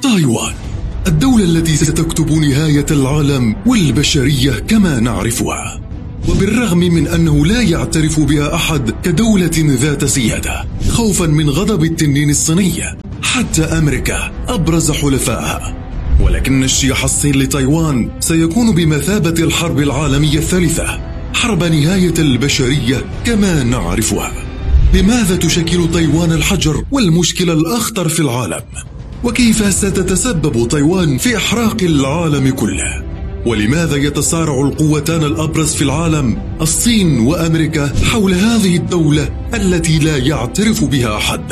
تايوان، الدولة التي ستكتب نهاية العالم والبشرية كما نعرفها. وبالرغم من أنه لا يعترف بها أحد كدولة ذات سيادة خوفا من غضب التنين الصيني، حتى أمريكا أبرز حلفائها، ولكن اجتياح الصين لتايوان سيكون بمثابة الحرب العالمية الثالثة، حرب نهاية البشرية كما نعرفها. لماذا تشكل تايوان الحجر والمشكلة الأخطر في العالم؟ وكيف ستتسبب تايوان في إحراق العالم كله؟ ولماذا يتصارع القوتان الأبرز في العالم الصين وأمريكا حول هذه الدولة التي لا يعترف بها أحد؟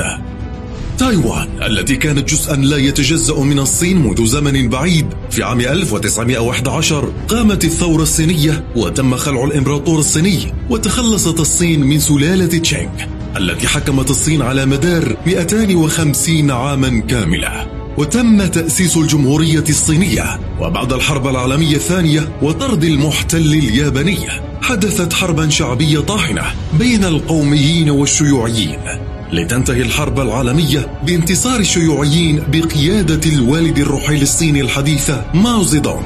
تايوان التي كانت جزءا لا يتجزأ من الصين منذ زمن بعيد، في عام 1911 قامت الثورة الصينية وتم خلع الإمبراطور الصيني، وتخلصت الصين من سلالة تشينغ التي حكمت الصين على مدار 250 عاما كاملة. وتم تأسيس الجمهورية الصينية. وبعد الحرب العالمية الثانية وطرد المحتل الياباني، حدثت حربا شعبية طاحنة بين القوميين والشيوعيين، لتنتهي الحرب العالمية بانتصار الشيوعيين بقيادة الوالد الرحيل الصيني الحديث ماو زيدونغ،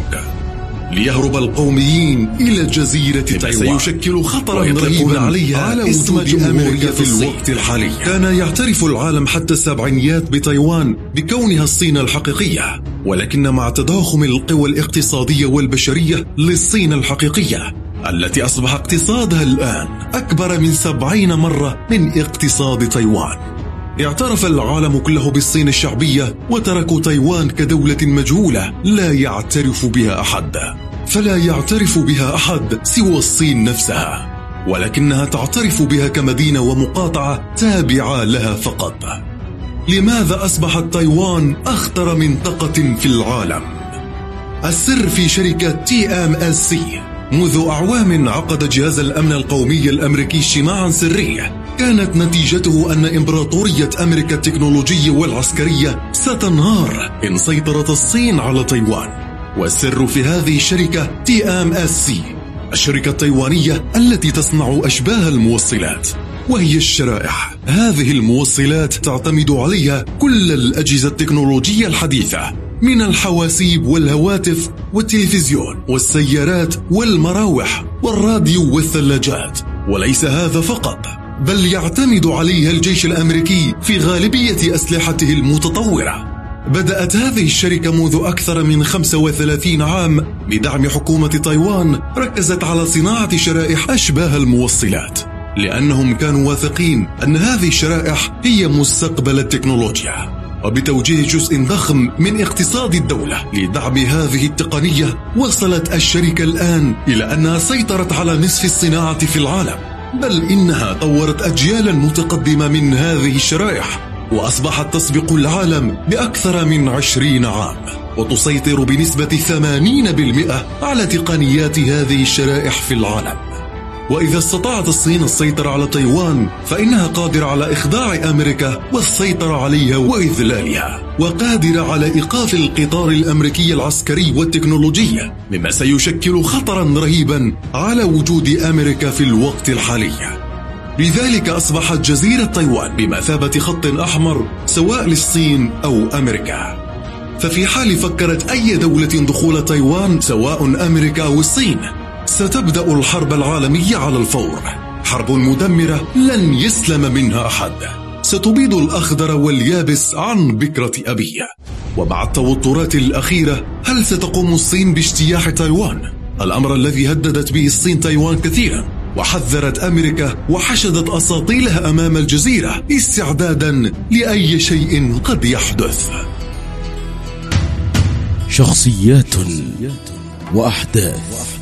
ليهرب القوميين إلى جزيرة تايوان، سيشكل خطرا رهيبا على اسم جمهورية في الوقت الحالي. كان يعترف العالم حتى السبعينيات بتايوان بكونها الصين الحقيقية، ولكن مع تضخم القوى الاقتصادية والبشرية للصين الحقيقية التي أصبح اقتصادها الآن أكبر من 70 مرة من اقتصاد تايوان، اعترف العالم كله بالصين الشعبية، وتركوا تايوان كدولة مجهولة لا يعترف بها أحد. فلا يعترف بها أحد سوى الصين نفسها، ولكنها تعترف بها كمدينة ومقاطعة تابعة لها فقط. لماذا أصبحت تايوان أخطر منطقة في العالم؟ السر في شركة TMSC. منذ أعوام عقد جهاز الأمن القومي الأمريكي اجتماعا سريا، كانت نتيجته أن إمبراطورية أمريكا التكنولوجية والعسكرية ستنهار إن سيطرت الصين على تايوان. والسر في هذه الشركة TMSC، الشركة التايوانية التي تصنع أشباه الموصلات، وهي الشرائح. هذه الموصلات تعتمد عليها كل الأجهزة التكنولوجية الحديثة، من الحواسيب والهواتف والتلفزيون والسيارات والمراوح والراديو والثلاجات. وليس هذا فقط، بل يعتمد عليها الجيش الأمريكي في غالبية أسلحته المتطورة. بدأت هذه الشركة منذ أكثر من 35 عام بدعم حكومة تايوان، ركزت على صناعة شرائح أشباه الموصلات، لأنهم كانوا واثقين أن هذه الشرائح هي مستقبل التكنولوجيا. وبتوجيه جزء ضخم من اقتصاد الدولة لدعم هذه التقنية، وصلت الشركة الآن إلى أنها سيطرت على نصف الصناعة في العالم، بل إنها طورت أجيالا متقدمة من هذه الشرائح، وأصبحت تسبق العالم بأكثر من 20 عام، وتسيطر بنسبة 80% على تقنيات هذه الشرائح في العالم. وإذا استطاعت الصين السيطرة على تايوان، فإنها قادرة على إخضاع أمريكا والسيطرة عليها وإذلالها، وقادرة على إيقاف القطار الأمريكي العسكري والتكنولوجي، مما سيشكل خطرا رهيبا على وجود أمريكا في الوقت الحالي. لذلك أصبحت جزيرة تايوان بمثابة خط أحمر سواء للصين أو أمريكا. ففي حال فكرت أي دولة دخول تايوان سواء أمريكا أو الصين، ستبدأ الحرب العالمية على الفور، حرب مدمرة لن يسلم منها أحد، ستبيد الأخضر واليابس عن بكرة أبيه. ومع التوترات الأخيرة، هل ستقوم الصين باجتياح تايوان؟ الأمر الذي هددت به الصين تايوان كثيرا، وحذرت أمريكا وحشدت أساطيلها أمام الجزيرة استعدادا لأي شيء قد يحدث. شخصيات وأحداث.